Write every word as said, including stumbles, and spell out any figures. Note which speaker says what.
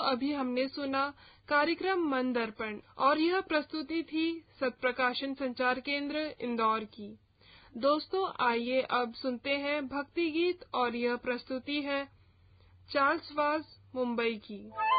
Speaker 1: अभी हमने सुना कार्यक्रम मन दर्पण और यह प्रस्तुति थी सत्प्रकाशन संचार केंद्र इंदौर की। दोस्तों, आइए अब सुनते हैं भक्ति गीत और यह प्रस्तुति है चार्ल्स वाज मुंबई की।